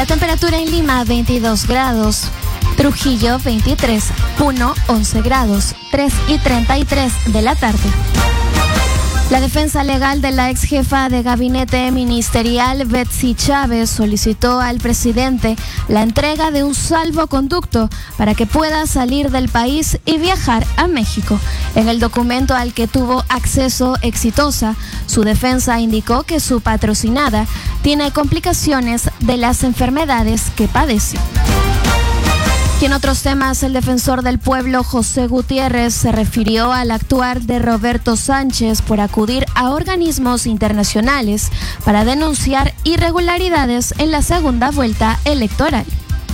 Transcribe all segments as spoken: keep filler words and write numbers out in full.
La temperatura en Lima veintidós grados, Trujillo veintitrés, Puno once grados, tres y treinta y tres de la tarde. La defensa legal de la ex jefa de gabinete ministerial Betsy Chávez solicitó al presidente la entrega de un salvoconducto para que pueda salir del país y viajar a México. En el documento al que tuvo acceso Exitosa, su defensa indicó que su patrocinada tiene complicaciones de las enfermedades que padece. Y en otros temas, el defensor del pueblo José Gutiérrez se refirió al actuar de Roberto Sánchez por acudir a organismos internacionales para denunciar irregularidades en la segunda vuelta electoral.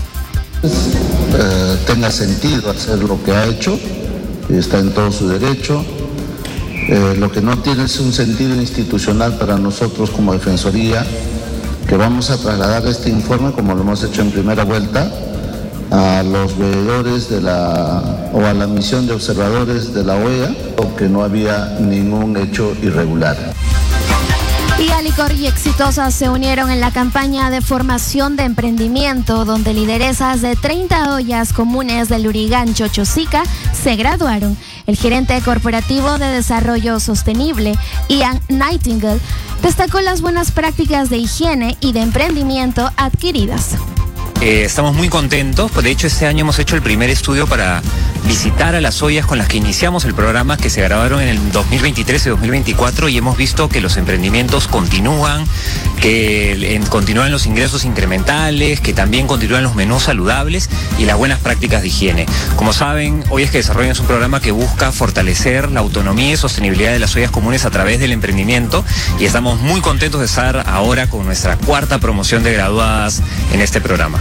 Eh, tenga sentido hacer lo que ha hecho, está en todo su derecho. Eh, lo que no tiene es un sentido institucional para nosotros como Defensoría, que vamos a trasladar este informe, como lo hemos hecho en primera vuelta, a los veedores de la o a la misión de observadores de la O E A, que no había ningún hecho irregular. Y Alicor y Exitosa se unieron en la campaña de formación de emprendimiento, donde lideresas de treinta ollas comunes del Lurigancho Chosica se graduaron. El gerente corporativo de desarrollo sostenible, Ian Nightingale, destacó las buenas prácticas de higiene y de emprendimiento adquiridas. Eh, estamos muy contentos, pues de hecho este año hemos hecho el primer estudio para visitar a las ollas con las que iniciamos el programa, que se grabaron en el dos mil veintitrés y dos mil veinticuatro, y hemos visto que los emprendimientos continúan, que en, continúan los ingresos incrementales, que también continúan los menús saludables y las buenas prácticas de higiene. Como saben, Ollas que Desarrollan es un programa que busca fortalecer la autonomía y sostenibilidad de las ollas comunes a través del emprendimiento, y estamos muy contentos de estar ahora con nuestra cuarta promoción de graduadas en este programa.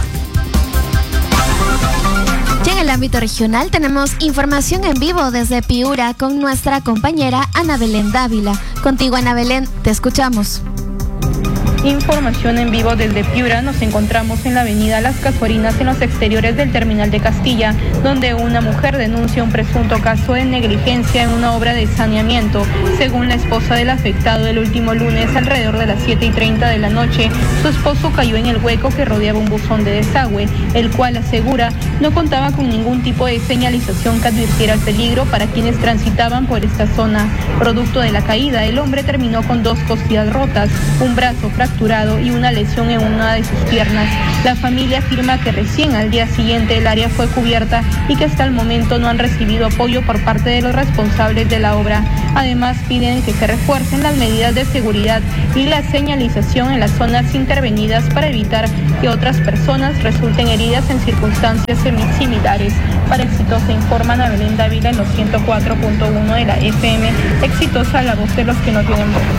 Y en el ámbito regional tenemos información en vivo desde Piura con nuestra compañera Ana Belén Dávila. Contigo, Ana Belén, te escuchamos. Información en vivo desde Piura. Nos encontramos en la avenida Las Casuarinas, en los exteriores del terminal de Castilla, donde una mujer denuncia un presunto caso de negligencia en una obra de saneamiento. Según la esposa del afectado, el último lunes, alrededor de las siete y treinta de la noche, su esposo cayó en el hueco que rodeaba un buzón de desagüe, el cual asegura no contaba con ningún tipo de señalización que advirtiera el peligro para quienes transitaban por esta zona. Producto de la caída, el hombre terminó con dos costillas rotas, un brazo fracturado y una lesión en una de sus piernas. La familia afirma que recién al día siguiente el área fue cubierta y que hasta el momento no han recibido apoyo por parte de los responsables de la obra. Además, piden que se refuercen las medidas de seguridad y la señalización en las zonas intervenidas para evitar que otras personas resulten heridas en circunstancias similares. Para Exitosa informa Ana Belén Dávila en los ciento cuatro punto uno de la F M. Exitosa, la voz de los que no tienen voz.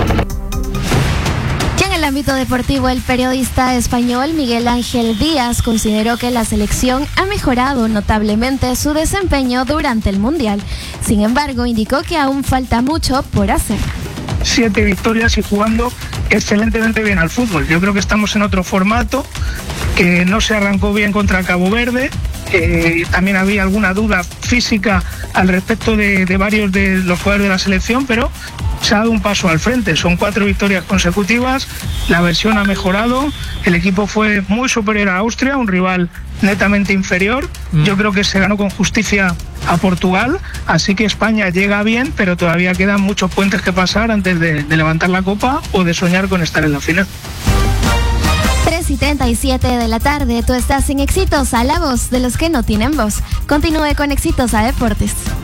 En el ámbito deportivo, el periodista español Miguel Ángel Díaz consideró que la selección ha mejorado notablemente su desempeño durante el Mundial. Sin embargo, indicó que aún falta mucho por hacer. Siete victorias y jugando excelentemente bien al fútbol. Yo creo que estamos en otro formato, que no se arrancó bien contra Cabo Verde. Eh, también había alguna duda física al respecto de, de varios de los jugadores de la selección, pero se ha dado un paso al frente. Son cuatro victorias consecutivas, la versión ha mejorado, el equipo fue muy superior a Austria, un rival netamente inferior. Mm. Yo creo que se ganó con justicia a Portugal, así que España llega bien, pero todavía quedan muchos puentes que pasar antes de, de levantar la copa o de soñar con estar en la final. tres y treinta y siete de la tarde, tú estás en Exitosa, la voz de los que no tienen voz. Continúe con Exitosa Deportes.